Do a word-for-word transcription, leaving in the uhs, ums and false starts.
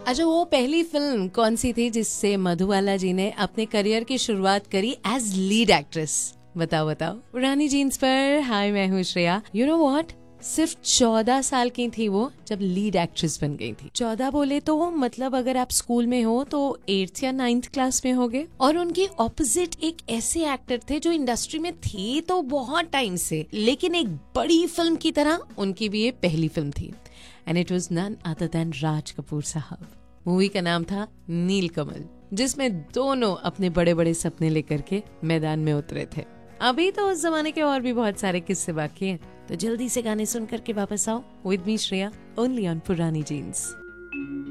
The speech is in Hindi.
अच्छा, वो पहली फिल्म कौन सी थी जिससे मधुबाला जी ने अपने करियर की शुरुआत करी एज लीड एक्ट्रेस? बताओ बताओ। पुरानी जीन्स पर हाय, मैं हूँ श्रेया। यू नो व्हाट, सिर्फ चौदह साल की थी वो जब लीड एक्ट्रेस बन गई थी। चौदह बोले तो मतलब अगर आप स्कूल में हो तो एट्थ या नाइन्थ क्लास में होगे। और उनके ऑपोजिट एक ऐसे एक्टर थे जो इंडस्ट्री में थे तो बहुत टाइम से, लेकिन एक बड़ी फिल्म की तरह उनकी भी ये पहली फिल्म थी। And it was none other than Raj Kapoor साहब। मूवी का नाम था नीलकमल, जिसमें दोनों अपने बड़े बड़े सपने लेकर के मैदान में उतरे थे। अभी तो उस जमाने के और भी बहुत सारे किस्से बाकी हैं, तो जल्दी से गाने सुन करके वापस आओ with me Shreya, only on पुरानी जीन्स।